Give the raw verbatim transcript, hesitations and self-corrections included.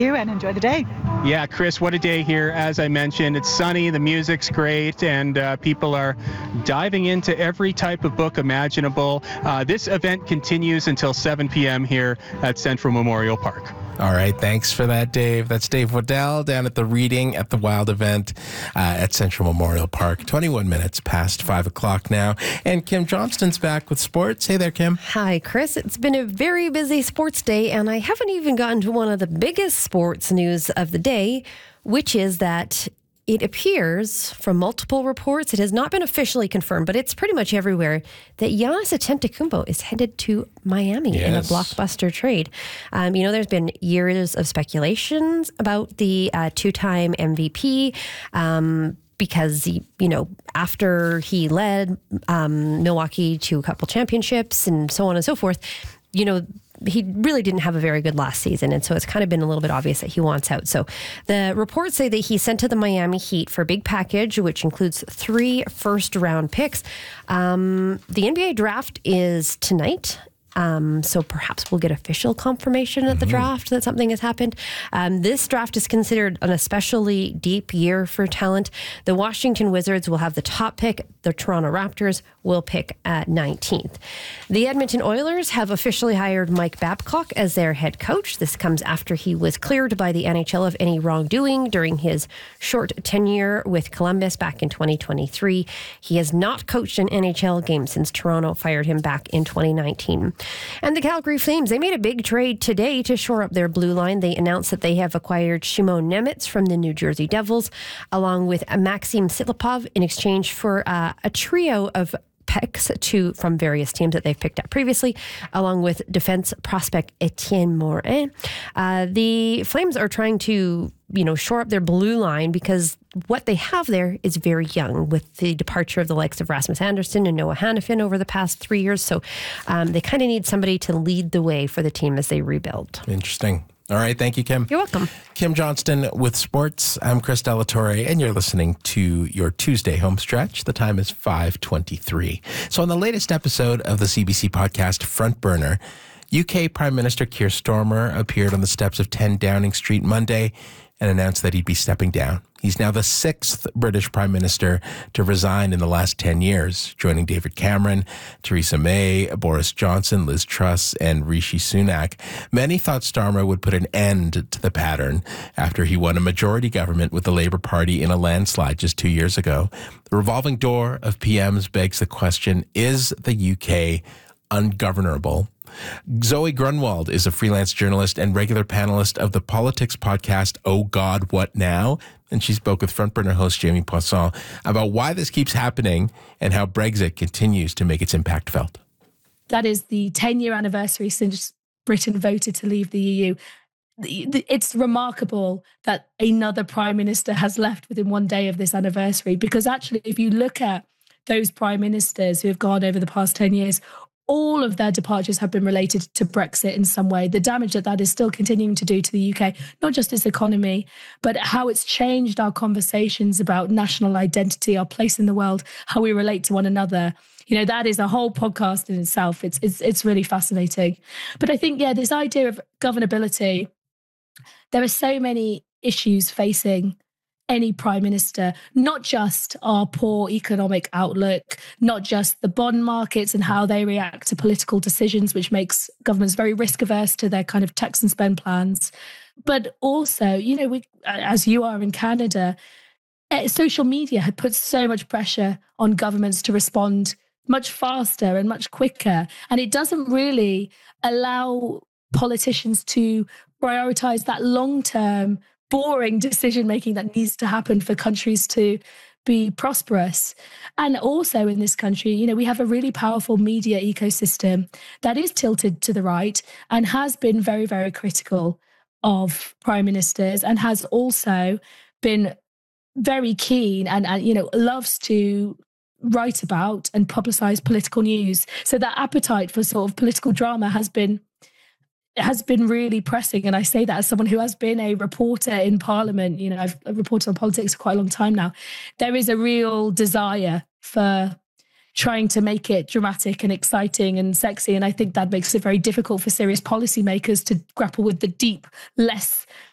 You and enjoy the day. Yeah, Chris, what a day here. As I mentioned, it's sunny, the music's great, and uh, people are diving into every type of book imaginable. Uh, this event continues until seven p.m. here at Central Memorial Park. All right, thanks for that, Dave. That's Dave Waddell down at the Reading at the Wild event uh, at Central Memorial Park. twenty-one minutes past five o'clock now. And Kim Johnston's back with sports. Hey there, Kim. Hi, Chris. It's been a very busy sports day, and I haven't even gotten to one of the biggest sports news of the day, which is that it appears from multiple reports, it has not been officially confirmed, but it's pretty much everywhere, that Giannis Antetokounmpo is headed to Miami yes. in a blockbuster trade. Um, you know, there's been years of speculations about the uh, two-time M V P, um, because, he, you know, after he led um, Milwaukee to a couple championships and so on and so forth, you know, he really didn't have a very good last season. And so it's kind of been a little bit obvious that he wants out. So the reports say that he's sent to the Miami Heat for a big package, which includes three first round picks. Um, the N B A draft is tonight. Um, so perhaps we'll get official confirmation at the mm-hmm. draft that something has happened. Um, this draft is considered an especially deep year for talent. The Washington Wizards will have the top pick. The Toronto Raptors will pick at nineteenth. The Edmonton Oilers have officially hired Mike Babcock as their head coach. This comes after he was cleared by the N H L of any wrongdoing during his short tenure with Columbus back in twenty twenty-three. He has not coached an N H L game since Toronto fired him back in twenty nineteen. And the Calgary Flames, they made a big trade today to shore up their blue line. They announced that they have acquired Shimon Nemitz from the New Jersey Devils, along with Maxim Sitlapov in exchange for uh, a trio of picks to from various teams that they've picked up previously, along with defense prospect Etienne Morin. Uh, the Flames are trying to, you know, shore up their blue line because what they have there is very young with the departure of the likes of Rasmus Andersson and Noah Hannafin over the past three years. So um, they kind of need somebody to lead the way for the team as they rebuild. Interesting. All right. Thank you, Kim. You're welcome. Kim Johnston with sports. I'm Chris Delatorre, and you're listening to your Tuesday home stretch. The time is five twenty-three. So on the latest episode of the C B C podcast Front Burner, U K Prime Minister Keir Starmer appeared on the steps of ten Downing Street Monday and announced that he'd be stepping down. He's now the sixth British Prime Minister to resign in the last ten years, joining David Cameron, Theresa May, Boris Johnson, Liz Truss, and Rishi Sunak. Many thought Starmer would put an end to the pattern after he won a majority government with the Labour Party in a landslide just two years ago. The revolving door of P Ms begs the question, is the U K ungovernable? Zoe Grunwald is a freelance journalist and regular panelist of the politics podcast Oh God, What Now? And she spoke with Front Burner host Jamie Poisson about why this keeps happening and how Brexit continues to make its impact felt. That is the ten-year anniversary since Britain voted to leave the E U. It's remarkable that another prime minister has left within one day of this anniversary, because actually, if you look at those prime ministers who have gone over the past ten years, all of their departures have been related to Brexit in some way. The damage that that is still continuing to do to the U K, not just its economy, but how it's changed our conversations about national identity, our place in the world, how we relate to one another. You know, that is a whole podcast in itself. It's it's it's really fascinating. But I think, yeah, this idea of governability, there are so many issues facing any prime minister, not just our poor economic outlook, not just the bond markets and how they react to political decisions, which makes governments very risk averse to their kind of tax and spend plans. But also, you know, we, as you are in Canada, social media had put so much pressure on governments to respond much faster and much quicker. And it doesn't really allow politicians to prioritize that long-term boring decision-making that needs to happen for countries to be prosperous. And also in this country, you know, we have a really powerful media ecosystem that is tilted to the right and has been very, very critical of prime ministers, and has also been very keen and, and you know, loves to write about and publicize political news. So that appetite for sort of political drama has been has been really pressing. And I say that as someone who has been a reporter in Parliament. You know, I've reported on politics for quite a long time now. There is a real desire for trying to make it dramatic and exciting and sexy. And I think that makes it very difficult for serious policymakers to grapple with the deep, less